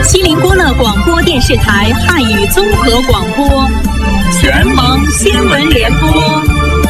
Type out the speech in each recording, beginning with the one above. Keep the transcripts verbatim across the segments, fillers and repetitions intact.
锡林郭勒广播电视台汉语综合广播，全盟新闻联播。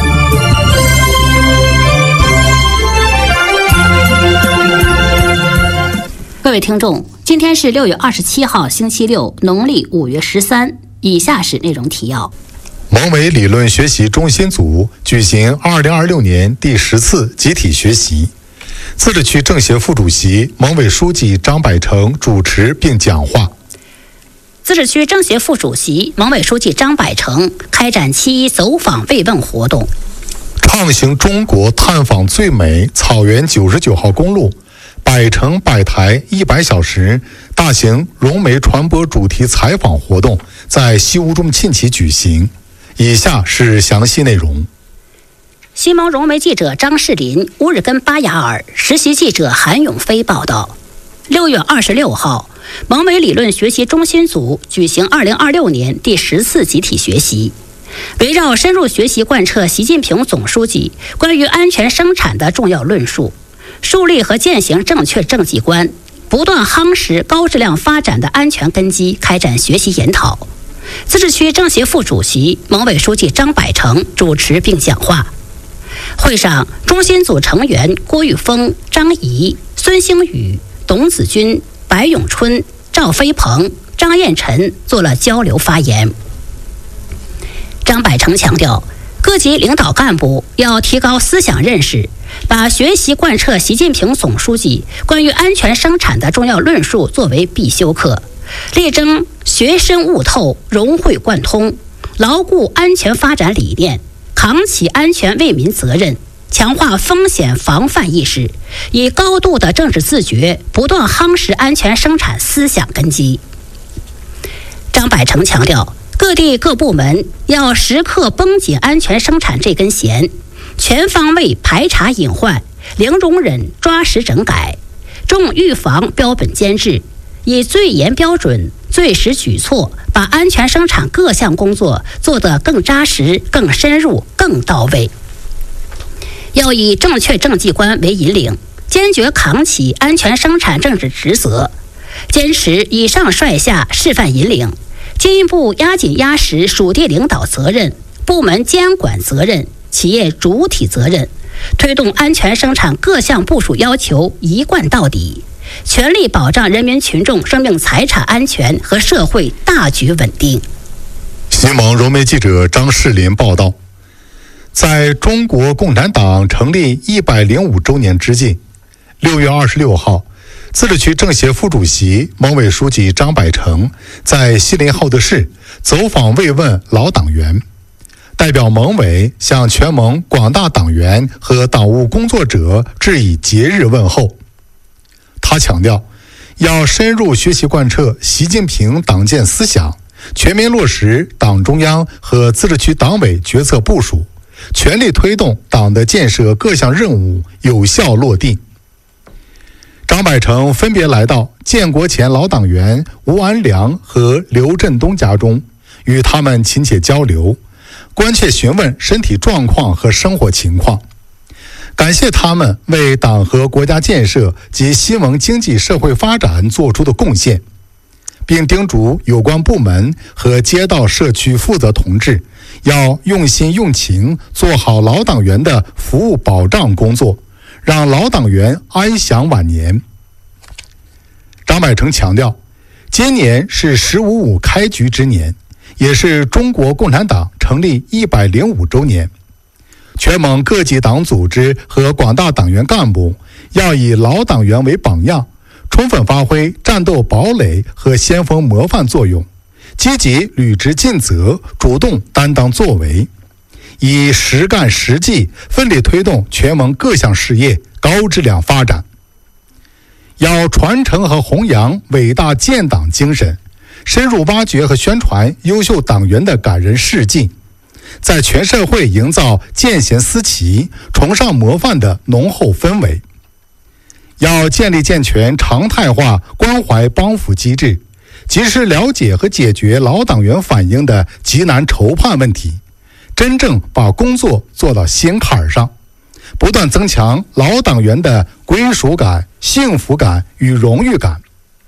各位听众，今天是六月二十七号，星期六，农历五月十三。以下是内容提要： 蒙伟理论学习中心组举行二零二六年第十次集体学习。自治区政协副主席、蒙伟书记张百成主持并讲话。 自治区政协副主席、蒙伟书记张百成开展七一走访慰问活动。 畅行中国探访最美草原九十九号公路百城百台一百小时大型融媒传播主题采访活动在西乌中沁旗举行。以下是详细内容。 西蒙融媒记者张世林、乌日根巴雅尔、实习记者韩永飞报道：六月二十六号，蒙伟理论学习中心组举行二零二六年第十次集体学习，围绕深入学习贯彻习近平总书记关于安全生产的重要论述，树立和践行正确政绩观，不断夯实高质量发展的安全根基，开展学习研讨。自治区政协副主席、蒙伟书记张百成主持并讲话。会上，中心组成员郭玉峰、张怡、孙兴宇、董子军、白永春、赵飞鹏、张彦辰做了交流发言。张百成强调，各级领导干部要提高思想认识，把学习贯彻习近平总书记关于安全生产的重要论述作为必修课，力争学深悟透、融会贯通，牢固安全发展理念，扛起安全为民责任，强化风险防范意识，以高度的政治自觉不断夯实安全生产思想根基。张百成强调，各地各部门要时刻绷紧安全生产这根弦，全方位排查隐患，零容忍抓实整改，重预防标本监制，以最严标准、最实举措，把安全生产各项工作做得更扎实、更深入、更到位。要以正确政绩观为引领，坚决扛起安全生产政治职责，坚持以上率下示范引领，进一步压紧压实属地领导责任、部门监管责任、企业主体责任，推动安全生产各项部署要求一贯到底，全力保障人民群众生命财产安全和社会大局稳定。 西蒙融媒记者张世林报道，在中国共产党成立一百零五周年之际，六月二十六号，自治区政协副主席、蒙伟书记张百成在锡林浩特市走访慰问老党员，代表蒙伟向全蒙广大党员和党务工作者致以节日问候。他强调，要深入学习贯彻习近平党建思想，全面落实党中央和自治区党委决策部署，全力推动党的建设各项任务有效落地。张百成分别来到建国前老党员吴安良和刘振东家中，与他们亲切交流，关切询问身体状况和生活情况，感谢他们为党和国家建设及西蒙经济社会发展做出的贡献，并叮嘱有关部门和街道社区负责同志要用心用情做好老党员的服务保障工作，让老党员安享晚年。张百成强调，今年是十五五开局之年，也是中国共产党成立一百零五周年。全蒙各级党组织和广大党员干部要以老党员为榜样，充分发挥战斗堡垒和先锋模范作用，积极履职尽责，主动担当作为，以实干实际奋力推动全蒙各项事业高质量发展。要传承和弘扬伟大建党精神，深入挖掘和宣传优秀党员的感人事迹，在全社会营造见贤思齐、崇尚模范的浓厚氛围。要建立健全常态化关怀帮扶机制，及时了解和解决老党员反映的急难愁盼问题，真正把工作做到心坎上，不断增强老党员的归属感、幸福感与荣誉感。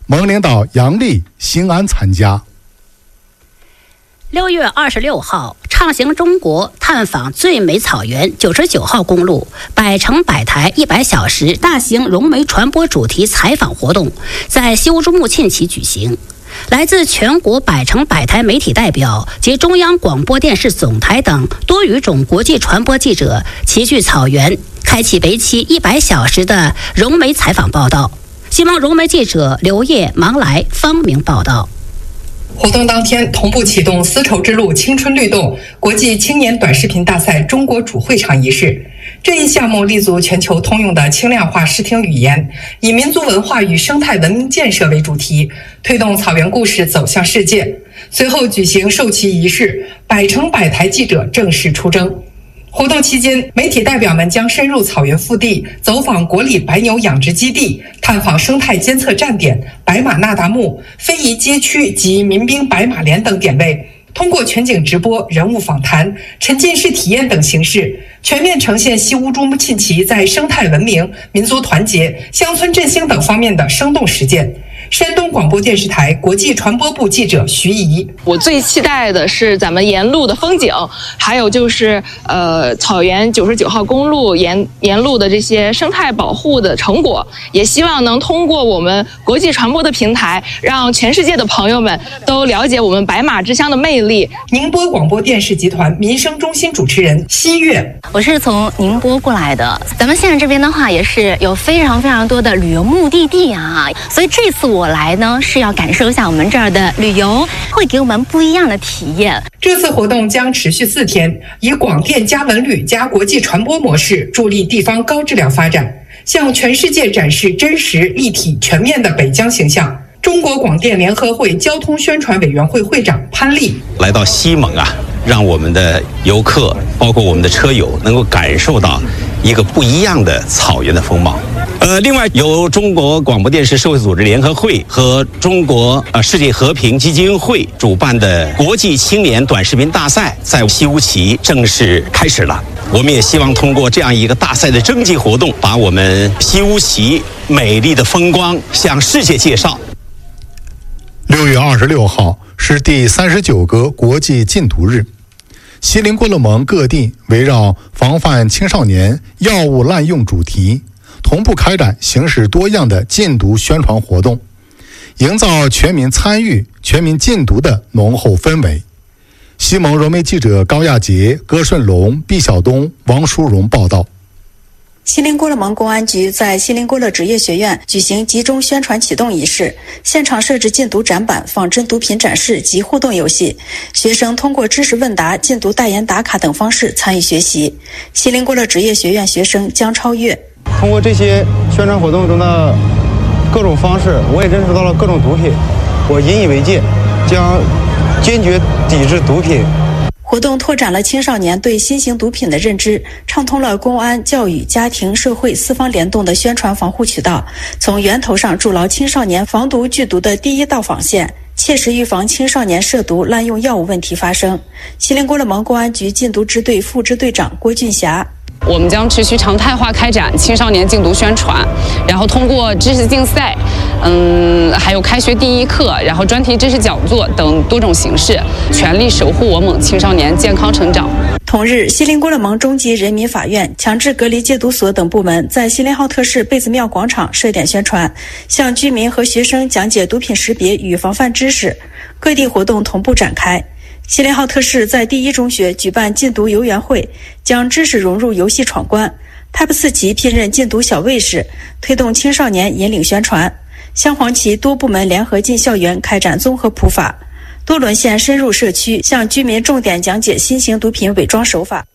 盟领导杨丽、兴安参加。 六月二十六号，畅行中国探访最美草原九十九号公路百城百台一百小时大型融媒传播主题采访活动在西乌珠穆沁旗举行。来自全国百城百台媒体代表及中央广播电视总台等多语种国际传播记者齐聚草原，开启为期一百小时的融媒采访报道。西蒙融媒记者刘烨、芒来、方明报道。 活动当天同步启动丝绸之路青春律动国际青年短视频大赛中国主会场仪式。这一项目立足全球通用的轻量化视听语言，以民族文化与生态文明建设为主题，推动草原故事走向世界。随后举行授旗仪式，百城百台记者正式出征。活动期间，媒体代表们将深入草原腹地，走访国里白牛养殖基地，探访生态监测站点、白马那达慕、非遗街区及民兵白马连等点位，通过全景直播、人物访谈、沉浸式体验等形式，全面呈现西乌珠穆沁旗在生态文明、民族团结、乡村振兴等方面的生动实践。山东广播电视台国际传播部记者徐怡， 我最期待的是咱们沿路的风景，还有就是呃草原九十九号公路沿沿路的这些生态保护的成果，也希望能通过我们国际传播的平台，让全世界的朋友们都了解我们白马之乡的魅力。 宁波广播电视集团民生中心主持人西月， 我是从宁波过来的，咱们现在这边的话也是有非常非常多的旅游目的地啊，所以这次我来呢是要感受一下我们这儿的旅游，会给我们不一样的体验。 这次活动将持续四天，以广电加文旅加国际传播模式，助力地方高质量发展，向全世界展示真实、立体、全面的北疆形象。中国广电联合会交通宣传委员会会长潘丽， 来到西蒙啊，让我们的游客，包括我们的车友，能够感受到一个不一样的草原的风貌。呃，另外由中国广播电视社会组织联合会和中国呃世界和平基金会主办的国际青年短视频大赛在西乌旗正式开始了。我们也希望通过这样一个大赛的征集活动，把我们西乌旗美丽的风光向世界介绍。 六月二十六号是第三十九个国际禁毒日，锡林郭勒盟各地围绕防范青少年药物滥用主题，同步开展形式多样的禁毒宣传活动，营造全民参与、全民禁毒的浓厚氛围。西蒙融媒记者高亚杰、葛顺龙、毕晓东、王淑荣报道。 锡林郭勒盟公安局在锡林郭勒职业学院举行集中宣传启动仪式，现场设置禁毒展板、仿真毒品展示及互动游戏，学生通过知识问答、禁毒代言打卡等方式参与学习。锡林郭勒职业学院学生江超越， 通过这些宣传活动中的各种方式，我也认识到了各种毒品，我引以为戒，将坚决抵制毒品。 活动拓展了青少年对新型毒品的认知，畅通了公安、教育、家庭、社会四方联动的宣传防护渠道，从源头上筑牢青少年防毒拒毒的第一道防线，切实预防青少年涉毒滥用药物问题发生。锡林郭勒盟公安局禁毒支队副支队长郭俊霞， 我们将持续常态化开展青少年禁毒宣传，然后通过知识竞赛，嗯，还有开学第一课，然后专题知识讲座等多种形式，全力守护我们青少年健康成长。 同日，锡林郭勒盟中级人民法院、强制隔离戒毒所等部门在锡林浩特市贝子庙广场设点宣传，向居民和学生讲解毒品识别与防范知识。各地活动同步展开。锡林浩特市在第一中学举办禁毒游园会，将知识融入游戏闯关。Type 四旗聘任禁毒小卫士，推动青少年引领宣传。镶黄旗多部门联合进校园开展综合普法。多伦县深入社区，向居民重点讲解新型毒品伪装手法。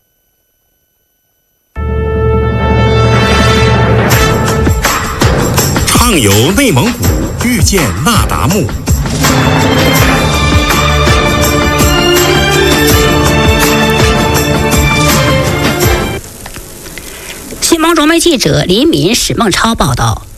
畅游内蒙古，遇见那达慕。 西蒙融媒记者李敏、史梦超报道。